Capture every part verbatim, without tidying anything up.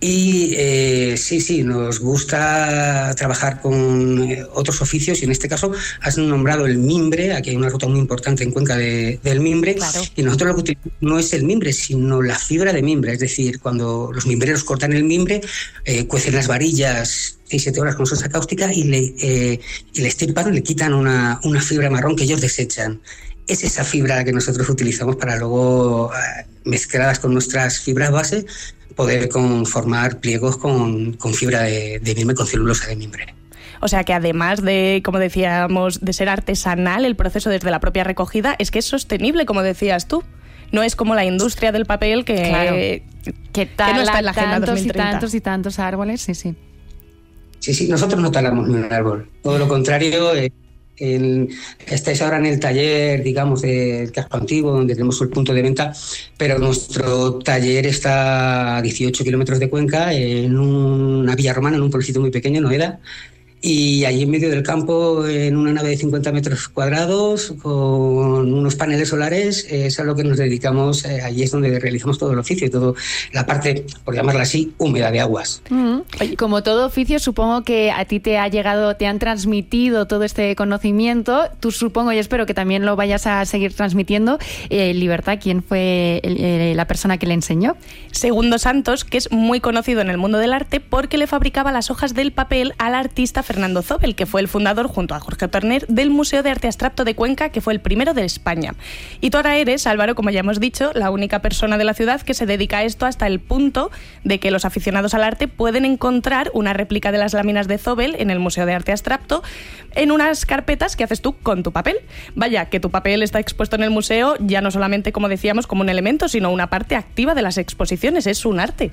Y eh, sí, sí, nos gusta trabajar con eh, otros oficios y en este caso has nombrado el mimbre. Aquí hay una ruta muy importante en Cuenca de, del mimbre, claro. Y nosotros lo que utilizamos no es el mimbre, sino la fibra de mimbre. Es decir, cuando los mimbreros cortan el mimbre, eh, cuecen las varillas seis siete horas con sosa cáustica y le, eh, y le estirpan y le quitan una, una fibra marrón que ellos desechan. Es esa fibra que nosotros utilizamos para luego, eh, mezcladas con nuestras fibras base, poder conformar pliegos con, con fibra de, de mimbre, con celulosa de mimbre. O sea que además de, como decíamos, de ser artesanal, el proceso desde la propia recogida es que es sostenible, como decías tú. No es como la industria del papel que, claro. que, tala, que no está en la Agenda tantos dos mil treinta. y tantos y tantos árboles, sí, sí. Sí, sí, nosotros no talamos ni un árbol. Todo lo contrario, eh, el, estáis ahora en el taller, digamos, del casco antiguo, donde tenemos el punto de venta, pero nuestro taller está a dieciocho kilómetros de Cuenca, en una villa romana, en un pueblecito muy pequeño, Noeda, y allí en medio del campo, en una nave de cincuenta metros cuadrados, con unos paneles solares, es a lo que nos dedicamos. Eh, allí es donde realizamos todo el oficio y toda la parte, por llamarla así, húmeda de aguas. Mm-hmm. Oye, como todo oficio, supongo que a ti te ha llegado, te han transmitido todo este conocimiento. Tú supongo y espero que también lo vayas a seguir transmitiendo. Eh, Libertad, ¿quién fue el, eh, la persona que le enseñó? Segundo Santos, que es muy conocido en el mundo del arte porque le fabricaba las hojas del papel al artista Fernando Zóbel, que fue el fundador, junto a Jorge Torner, del Museo de Arte Abstracto de Cuenca, que fue el primero de España. Y tú ahora eres, Álvaro, como ya hemos dicho, la única persona de la ciudad que se dedica a esto, hasta el punto de que los aficionados al arte pueden encontrar una réplica de las láminas de Zóbel en el Museo de Arte Abstracto en unas carpetas que haces tú con tu papel. Vaya, que tu papel está expuesto en el museo ya no solamente, como decíamos, como un elemento, sino una parte activa de las exposiciones. Es un arte.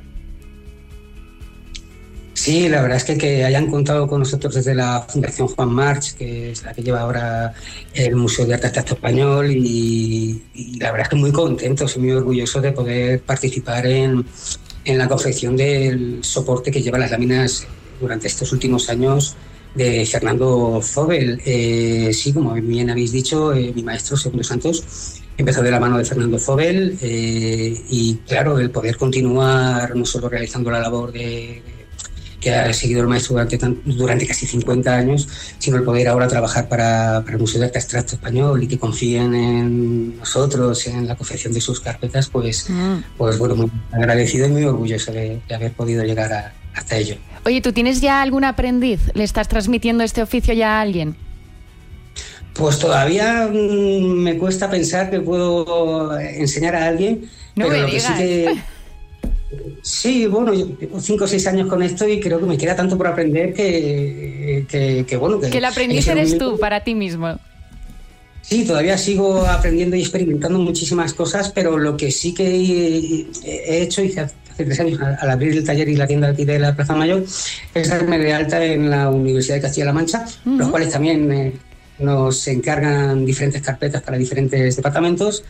Sí, la verdad es que que hayan contado con nosotros desde la Fundación Juan March, que es la que lleva ahora el Museo de Arte Abstracto Español, y, y la verdad es que muy contentos y muy orgullosos de poder participar en, en la confección del soporte que lleva las láminas durante estos últimos años de Fernando Zóbel. Eh, sí, como bien habéis dicho, eh, mi maestro, Segundo Santos, empezó de la mano de Fernando Zóbel, eh, y claro, el poder continuar no solo realizando la labor de, de que ha seguido el maestro durante, durante casi cincuenta años, sino el poder ahora trabajar para, para el Museo de Arte Abstracto Español y que confíen en nosotros, en la confección de sus carpetas, pues, mm. pues bueno, muy agradecido y muy orgulloso de, de haber podido llegar a, hasta ello. Oye, ¿tú tienes ya algún aprendiz? ¿Le estás transmitiendo este oficio ya a alguien? Pues todavía mmm, me cuesta pensar que puedo enseñar a alguien, no pero me lo digas. que sí que... Sí, bueno, yo tengo cinco o seis años con esto y creo que me queda tanto por aprender que, que, que bueno... Que, que el aprendiz eres momento... tú, para ti mismo. Sí, todavía sigo aprendiendo y experimentando muchísimas cosas, pero lo que sí que he hecho, hice hace tres años, al abrir el taller y la tienda aquí de la Plaza Mayor, es darme de alta en la Universidad de Castilla-La Mancha, uh-huh. los cuales también eh, nos encargan diferentes carpetas para diferentes departamentos.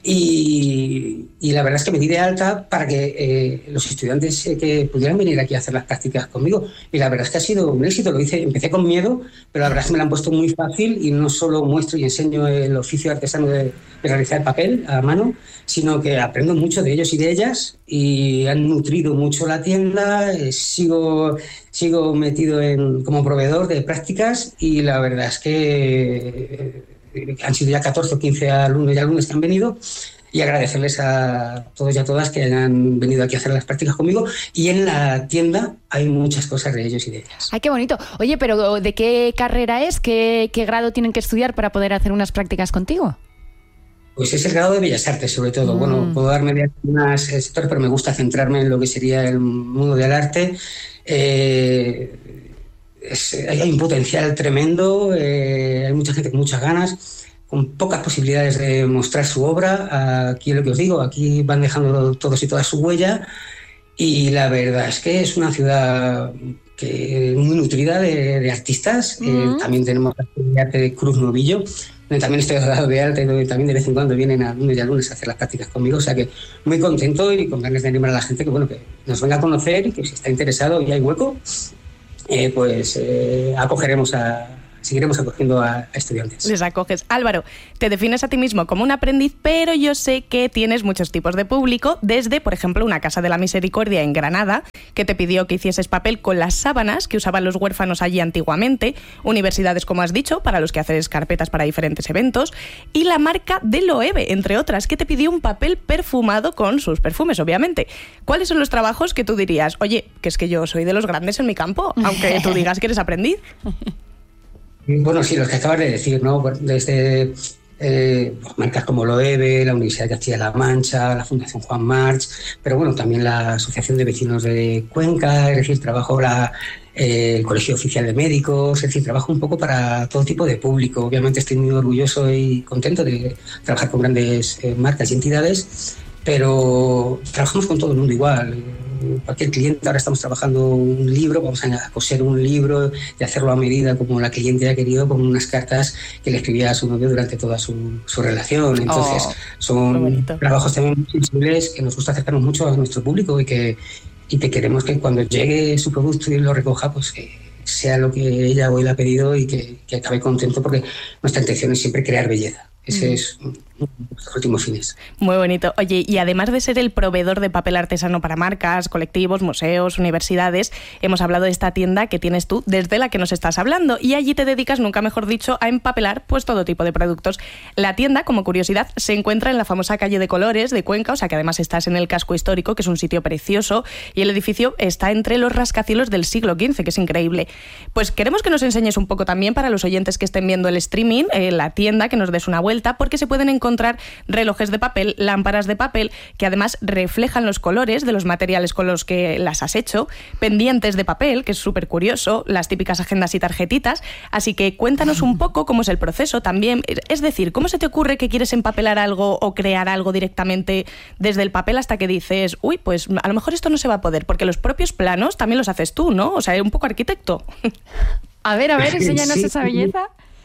Y, y la verdad es que me di de alta para que eh, los estudiantes eh, que pudieran venir aquí a hacer las prácticas conmigo, y la verdad es que ha sido un éxito. Lo hice, empecé con miedo, pero la verdad es que me lo han puesto muy fácil, y no solo muestro y enseño el oficio artesano de, de realizar el papel a mano, sino que aprendo mucho de ellos y de ellas, y han nutrido mucho la tienda. eh, sigo, sigo metido en, como proveedor de prácticas, y la verdad es que... Eh, han sido ya catorce o quince alumnos y alumnas que han venido, y agradecerles a todos y a todas que hayan venido aquí a hacer las prácticas conmigo, y en la tienda hay muchas cosas de ellos y de ellas. ¡Ay, qué bonito! Oye, pero ¿de qué carrera es? ¿Qué, qué grado tienen que estudiar para poder hacer unas prácticas contigo? Pues es el grado de Bellas Artes, sobre todo. Mm. Bueno, puedo darme de algunos sectores, pero me gusta centrarme en lo que sería el mundo del arte. Eh... Es, hay un potencial tremendo, eh, hay mucha gente con muchas ganas, con pocas posibilidades de mostrar su obra. Aquí es lo que os digo, aquí van dejando todos y todas su huella, y la verdad es que es una ciudad que muy nutrida de, de artistas. Uh-huh. eh, también tenemos el arte de Cruz Novillo, donde también estoy dado de alta, y donde también de vez en cuando vienen alumnos y alumnas a hacer las prácticas conmigo. O sea que muy contento y con ganas de animar a la gente que, bueno, que nos venga a conocer, y que si está interesado y hay hueco, Eh, pues eh, acogeremos a, seguiremos acogiendo a, a estudiantes. Les acoges. Álvaro, te defines a ti mismo como un aprendiz, pero yo sé que tienes muchos tipos de público, desde, por ejemplo, una Casa de la Misericordia en Granada, que te pidió que hicieses papel con las sábanas que usaban los huérfanos allí antiguamente, universidades, como has dicho, para los que haces carpetas para diferentes eventos, y la marca de Loewe, entre otras, que te pidió un papel perfumado con sus perfumes, obviamente. ¿Cuáles son los trabajos que tú dirías, oye, que es que yo soy de los grandes en mi campo, aunque tú digas que eres aprendiz? Bueno, sí, los que acabas de decir, ¿no? Desde eh, marcas como Loewe, la Universidad de Castilla-La Mancha, la Fundación Juan March, pero bueno, también la Asociación de Vecinos de Cuenca, es decir, trabajo la, eh, el Colegio Oficial de Médicos, es decir, trabajo un poco para todo tipo de público. Obviamente estoy muy orgulloso y contento de trabajar con grandes eh, marcas y entidades, pero trabajamos con todo el mundo igual. Cualquier cliente, ahora estamos trabajando un libro, vamos a coser un libro y hacerlo a medida como la cliente ha querido, con unas cartas que le escribía a su novio durante toda su, su relación. Entonces, oh, son trabajos también muy sensibles que nos gusta acercarnos mucho a nuestro público y que, y que queremos que cuando llegue su producto y lo recoja, pues que sea lo que ella o él ha pedido y que, que acabe contento, porque nuestra intención es siempre crear belleza. Ese mm. es los últimos fines. Muy bonito. Oye, y además de ser el proveedor de papel artesano para marcas, colectivos, museos, universidades, hemos hablado de esta tienda que tienes tú desde la que nos estás hablando, y allí te dedicas, nunca mejor dicho, a empapelar pues todo tipo de productos. La tienda, como curiosidad, se encuentra en la famosa calle de Colores de Cuenca, o sea que además estás en el casco histórico, que es un sitio precioso, y el edificio está entre los rascacielos del siglo quince, que es increíble. Pues queremos que nos enseñes un poco también, para los oyentes que estén viendo el streaming, eh, la tienda, que nos des una vuelta, porque se pueden encontrar relojes de papel, lámparas de papel, que además reflejan los colores de los materiales con los que las has hecho, pendientes de papel, que es súper curioso, las típicas agendas y tarjetitas. Así que cuéntanos un poco cómo es el proceso también. Es decir, ¿cómo se te ocurre que quieres empapelar algo o crear algo directamente desde el papel hasta que dices, uy, pues a lo mejor esto no se va a poder? Porque los propios planos también los haces tú, ¿no? O sea, un poco arquitecto. A ver, a ver, enséñanos sí, esa belleza.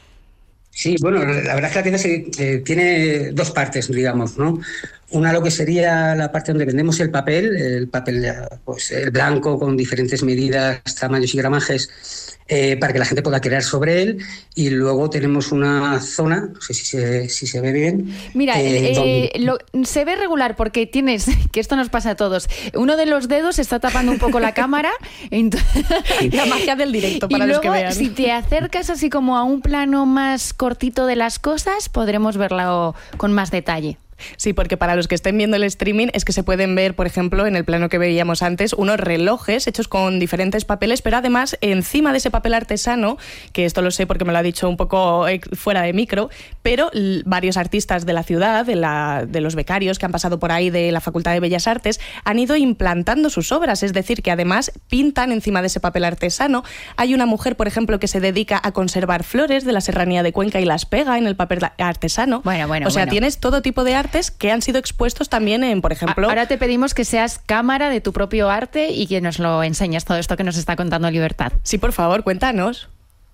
Sí, bueno, la verdad es que la tienda se, eh, tiene dos partes, digamos, ¿no? Una, lo que sería la parte donde vendemos el papel, el papel pues, el blanco con diferentes medidas, tamaños y gramajes, eh, para que la gente pueda crear sobre él. Y luego tenemos una zona, no sé si se, si se ve bien. Mira, eh, eh, lo, se ve regular porque tienes, que esto nos pasa a todos, uno de los dedos está tapando un poco la cámara. Entonces, la magia del directo, para y los luego, que vean. Si te acercas así como a un plano más cortito de las cosas, podremos verlo con más detalle. Sí, porque para los que estén viendo el streaming es que se pueden ver, por ejemplo, en el plano que veíamos antes, unos relojes hechos con diferentes papeles, pero además encima de ese papel artesano, que esto lo sé porque me lo ha dicho un poco fuera de micro, pero varios artistas de la ciudad, de, la, de los becarios que han pasado por ahí de la Facultad de Bellas Artes, han ido implantando sus obras, es decir, que además pintan encima de ese papel artesano. Hay una mujer, por ejemplo, que se dedica a conservar flores de la serranía de Cuenca y las pega en el papel artesano. Bueno, bueno, o sea, bueno. Tienes todo tipo de arte que han sido expuestos también en, por ejemplo... Ahora te pedimos que seas cámara de tu propio arte y que nos lo enseñes todo esto que nos está contando Libertad. Sí, por favor, cuéntanos.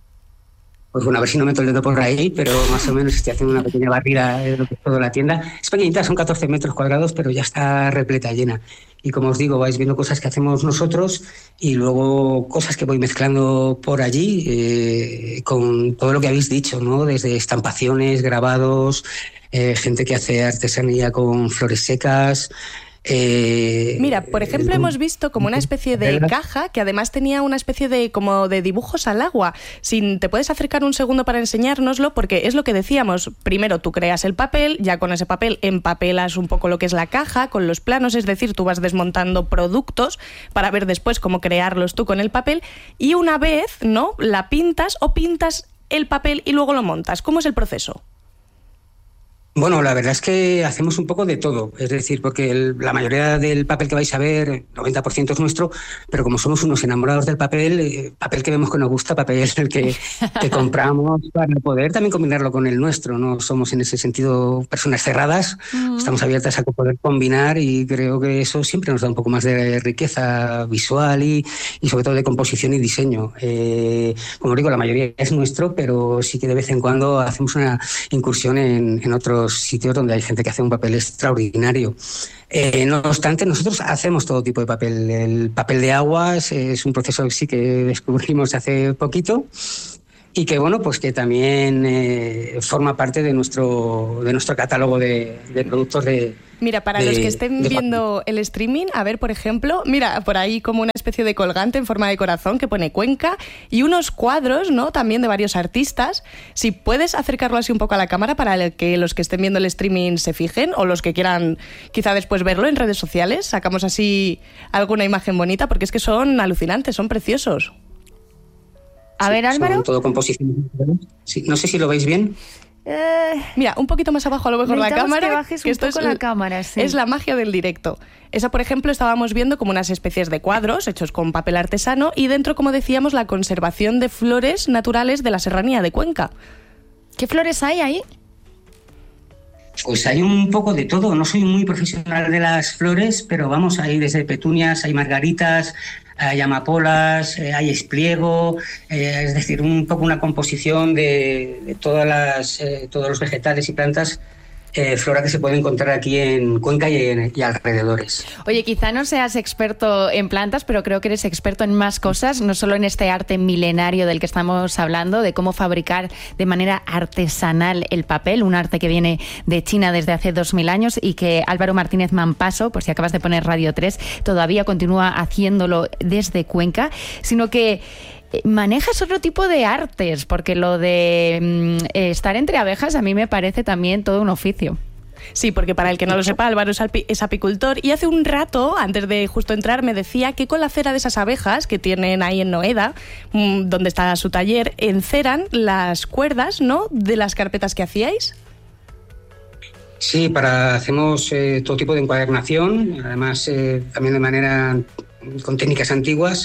Pues bueno, a ver si no meto el dedo por ahí, pero más o menos estoy haciendo una pequeña barrida de lo que es toda la tienda. Es pequeñita, son catorce metros cuadrados, pero ya está repleta, llena. Y como os digo, vais viendo cosas que hacemos nosotros y luego cosas que voy mezclando por allí eh, con todo lo que habéis dicho, ¿no? Desde estampaciones, grabados, eh, gente que hace artesanía con flores secas. Eh, Mira, por ejemplo, eh, hemos visto como una especie de caja que además tenía una especie de como de dibujos al agua. Si te puedes acercar un segundo para enseñárnoslo, porque es lo que decíamos. Primero tú creas el papel, ya con ese papel empapelas un poco lo que es la caja con los planos, es decir, tú vas desmontando productos para ver después cómo crearlos tú con el papel, y una vez, ¿no?, la pintas o pintas el papel y luego lo montas. ¿Cómo es el proceso? Bueno, la verdad es que hacemos un poco de todo, es decir, porque el, la mayoría del papel que vais a ver, noventa por ciento es nuestro, pero como somos unos enamorados del papel, eh, papel que vemos que nos gusta, papel el que, que compramos para poder también combinarlo con el nuestro. No somos en ese sentido personas cerradas, uh-huh. Estamos abiertas a poder combinar y creo que eso siempre nos da un poco más de riqueza visual y, y sobre todo de composición y diseño. Eh, como digo, la mayoría es nuestro, pero sí que de vez en cuando hacemos una incursión en, en otros sitios donde hay gente que hace un papel extraordinario. Eh, no obstante, nosotros hacemos todo tipo de papel. El papel de aguas es un proceso que sí que descubrimos hace poquito y que, bueno, pues que también eh, forma parte de nuestro, de nuestro catálogo de, de productos de... Mira, para de, los que estén viendo el streaming, a ver, por ejemplo, mira, por ahí como una especie de colgante en forma de corazón que pone Cuenca y unos cuadros, ¿no? También de varios artistas. Si puedes acercarlo así un poco a la cámara para que los que estén viendo el streaming se fijen, o los que quieran quizá después verlo en redes sociales, sacamos así alguna imagen bonita, porque es que son alucinantes, son preciosos. A sí, ver, Álvaro. Son todo composición. Sí, no sé si lo veis bien. Eh, Mira, un poquito más abajo a lo mejor la cámara. Que bajes que un esto poco es, la cámara, sí. Es la magia del directo. Esa, por ejemplo, estábamos viendo como unas especies de cuadros hechos con papel artesano y dentro, como decíamos, la conservación de flores naturales de la serranía de Cuenca. ¿Qué flores hay ahí? Pues hay un poco de todo. No soy muy profesional de las flores, pero vamos, hay desde petunias, hay margaritas, hay amapolas, eh, hay espliego, eh, es decir, un poco una composición de, de todas las, eh, todos los vegetales y plantas, eh, flora que se puede encontrar aquí en Cuenca y, en, y alrededores. Oye, quizá no seas experto en plantas, pero creo que eres experto en más cosas, no solo en este arte milenario del que estamos hablando, de cómo fabricar de manera artesanal el papel, un arte que viene de China desde hace dos mil años y que Álvaro Martínez Mampaso, por si acabas de poner Radio tres, todavía continúa haciéndolo desde Cuenca, sino que manejas otro tipo de artes, porque lo de mm, estar entre abejas a mí me parece también todo un oficio. Sí, porque para el que no lo sepa, Álvaro es apicultor y hace un rato, antes de justo entrar, me decía que con la cera de esas abejas que tienen ahí en Noeda, donde está su taller, enceran las cuerdas, ¿no?, de las carpetas que hacíais. Sí, para hacemos eh, todo tipo de encuadernación, además eh, también de manera con técnicas antiguas.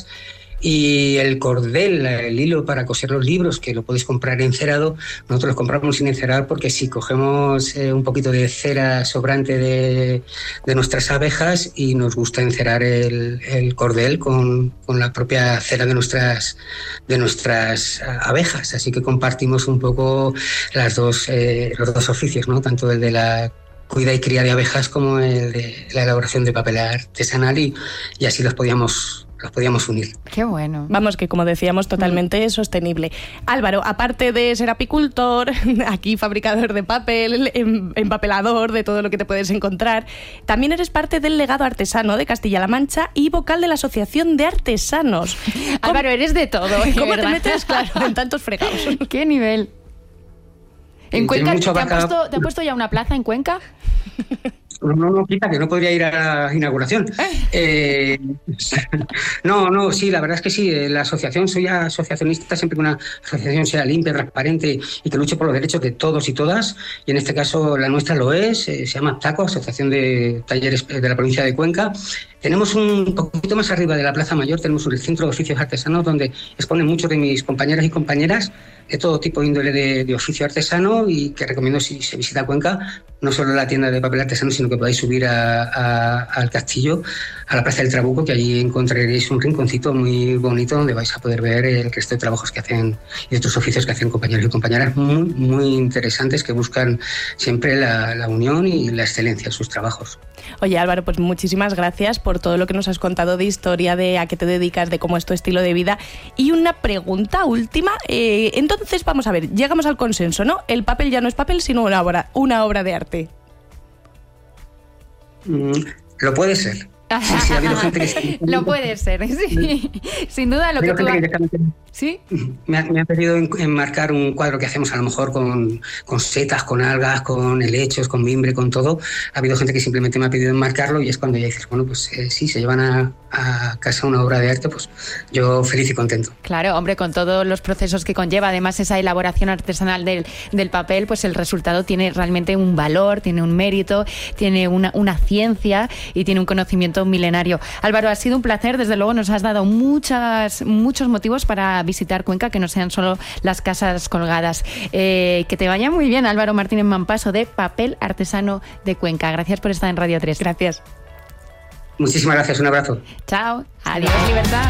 Y el cordel, el hilo para coser los libros, que lo podéis comprar encerado, nosotros los compramos sin encerar porque si cogemos eh, un poquito de cera sobrante de, de nuestras abejas y nos gusta encerar el, el cordel con, con la propia cera de nuestras, de nuestras abejas. Así que compartimos un poco las dos, eh, los dos oficios, ¿no? Tanto el de la cuida y cría de abejas como el de la elaboración de papel artesanal y, y así los podíamos... los podíamos unir. Qué bueno. Vamos, que como decíamos, totalmente mm. sostenible. Álvaro, aparte de ser apicultor, aquí fabricador de papel, empapelador, de todo lo que te puedes encontrar, también eres parte del legado artesano de Castilla-La Mancha y vocal de la Asociación de Artesanos. Álvaro, eres de todo. ¿Cómo ¿verdad? te metes, claro, en tantos fregados? ¿Qué nivel? ¿En Sí, Cuenca mucho te han, vaca... puesto, te han puesto ya una plaza en Cuenca? No, no, no, quita, que no podría ir a la inauguración. Eh, no, no, sí, la verdad es que sí. La asociación, soy asociacionista siempre que una asociación sea limpia, transparente y que luche por los derechos de todos y todas. Y en este caso la nuestra lo es. Eh, se llama TACO, Asociación de Talleres de la Provincia de Cuenca. Tenemos un poquito más arriba de la Plaza Mayor, tenemos el Centro de Oficios Artesanos donde exponen muchos de mis compañeras y compañeras de todo tipo de índole de, de oficio artesano y que recomiendo si se visita Cuenca, no solo la tienda de papel artesano, sino que podáis subir a, a, al castillo, a la Plaza del Trabuco, que allí encontraréis un rinconcito muy bonito donde vais a poder ver el resto de trabajos que hacen y de otros oficios que hacen compañeros y compañeras muy, muy interesantes que buscan siempre la, la unión y la excelencia en sus trabajos. Oye, Álvaro, pues muchísimas gracias por todo lo que nos has contado de historia, de a qué te dedicas, de cómo es tu estilo de vida. Y una pregunta última. Eh, entonces, vamos a ver, llegamos al consenso, ¿no? El papel ya no es papel, sino una obra, una obra de arte. Mm, lo puede ser. Sí, sí, ha habido gente que se... Lo puede ser, sí. Sin duda lo que tú... Que directamente... ¿Sí? Me ha, me ha pedido enmarcar un cuadro que hacemos a lo mejor con, con setas, con algas, con helechos, con mimbre, con todo. Ha habido gente que simplemente me ha pedido enmarcarlo y es cuando ya dices, bueno, pues eh, sí, se llevan a, a casa una obra de arte, pues yo feliz y contento. Claro, hombre, con todos los procesos que conlleva, además esa elaboración artesanal del, del papel, pues el resultado tiene realmente un valor, tiene un mérito, tiene una, una ciencia y tiene un conocimiento milenario. Álvaro, ha sido un placer, desde luego nos has dado muchas, muchos motivos para visitar Cuenca, que no sean solo las casas colgadas. Eh, que te vaya muy bien, Álvaro Martínez Mampaso, de Papel Artesano de Cuenca. Gracias por estar en Radio tres. Gracias. Muchísimas gracias, un abrazo. Chao, adiós, libertad.